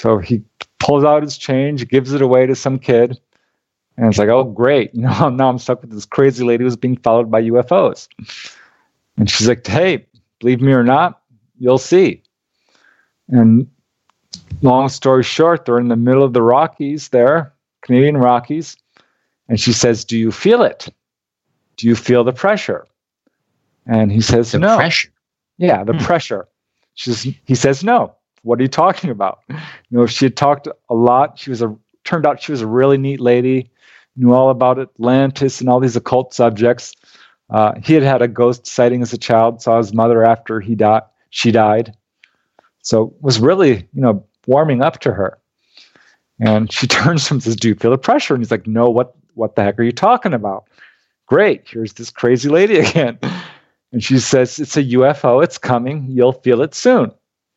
So he pulls out his change, gives it away to some kid, and it's like, oh, great. Now I'm stuck with this crazy lady who's being followed by UFOs. And she's like, hey, believe me or not, you'll see. And long story short, they're in the middle of the Rockies there, Canadian Rockies. And she says, do you feel it? Do you feel the pressure? And he says, no. The pressure? Yeah, the pressure. He says, no. What are you talking about? She had talked a lot. Turned out she was a really neat lady, knew all about Atlantis and all these occult subjects. He had a ghost sighting as a child, saw his mother after she died. So was really, warming up to her. And she turns to him and says, do you feel the pressure? And he's like, no, what the heck are you talking about? Great, here's this crazy lady again. And she says, it's a UFO, it's coming, you'll feel it soon.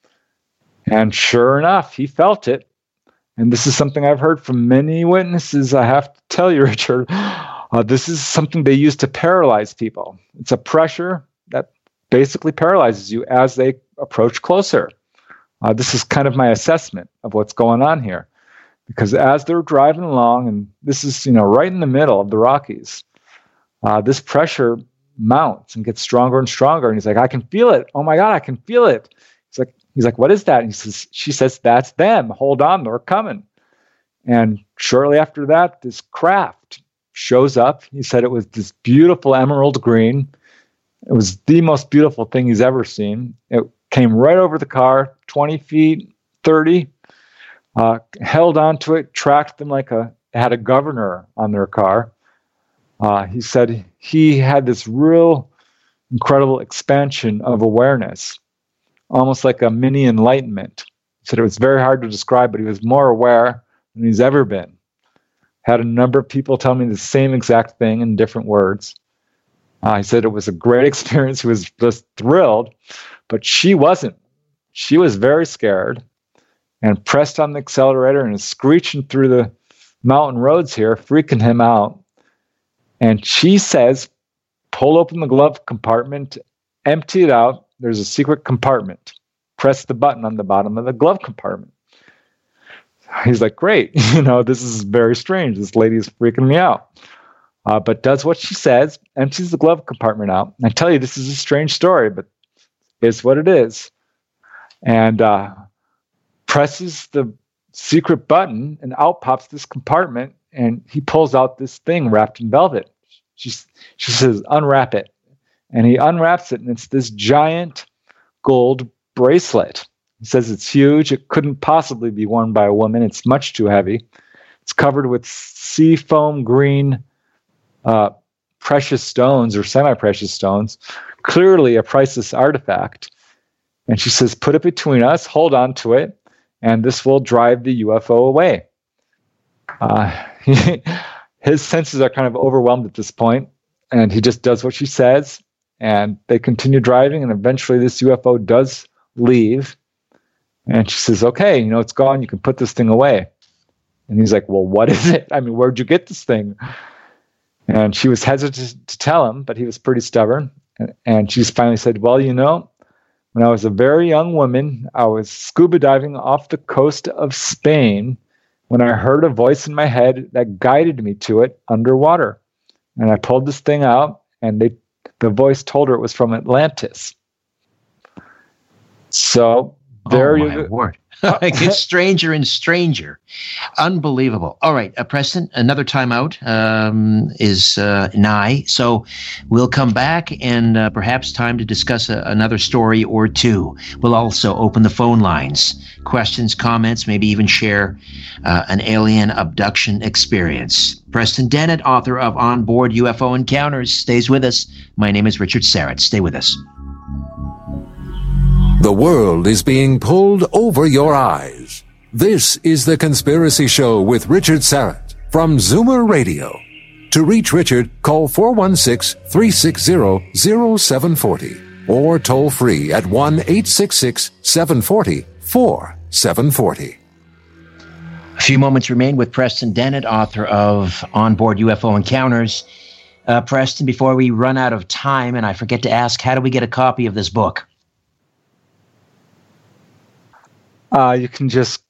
And sure enough, he felt it. And this is something I've heard from many witnesses. I have to tell you, Richard, this is something they use to paralyze people. It's a pressure that basically paralyzes you as they approach closer. This is kind of my assessment of what's going on here. Because as they're driving along, and this is, right in the middle of the Rockies, this pressure mounts and gets stronger and stronger. And he's like, I can feel it. Oh my God, I can feel it. He's like, what is that? And she says, that's them. Hold on, they're coming. And shortly after that, this craft shows up. He said it was this beautiful emerald green. It was the most beautiful thing he's ever seen. It came right over the car, 20 feet, 30, held onto it, tracked them like had a governor on their car. He said he had this real incredible expansion of awareness, almost like a mini enlightenment. He said it was very hard to describe, but he was more aware than he's ever been. Had a number of people tell me the same exact thing in different words. He said it was a great experience. He was just thrilled, but she wasn't. She was very scared and pressed on the accelerator and is screeching through the mountain roads here, freaking him out. And she says, pull open the glove compartment, empty it out. There's a secret compartment. Press the button on the bottom of the glove compartment. He's like, great. This is very strange. This lady is freaking me out. But does what she says, empties the glove compartment out. And I tell you, this is a strange story, but it's what it is. And presses the secret button, and out pops this compartment, and he pulls out this thing wrapped in velvet. She says, unwrap it. And he unwraps it, and it's this giant gold bracelet. He says it's huge. It couldn't possibly be worn by a woman. It's much too heavy. It's covered with sea foam green precious stones or semi-precious stones, clearly a priceless artifact. And she says, put it between us, hold on to it, and this will drive the UFO away. His senses are kind of overwhelmed at this point, and he just does what she says, and they continue driving, and eventually this UFO does leave. And she says, okay, it's gone. You can put this thing away. And he's like, well, what is it? I mean, where'd you get this thing? And she was hesitant to tell him, but he was pretty stubborn. And she finally said, well, when I was a very young woman, I was scuba diving off the coast of Spain when I heard a voice in my head that guided me to it underwater. And I pulled this thing out, and the voice told her it was from Atlantis. So there you go. Word. It gets stranger and stranger. Unbelievable. All right, Preston, another timeout is nigh. So we'll come back and perhaps time to discuss another story or two. We'll also open the phone lines. Questions, comments, maybe even share an alien abduction experience. Preston Dennett, author of On Board UFO Encounters, stays with us. My name is Richard Syrett. Stay with us. The world is being pulled over your eyes. This is The Conspiracy Show with Richard Syrett from Zoomer Radio. To reach Richard, call 416-360-0740 or toll free at 1-866-740-4740. A few moments remain with Preston Dennett, author of On Board UFO Encounters. Preston, before we run out of time, and I forget to ask, how do we get a copy of this book? You can just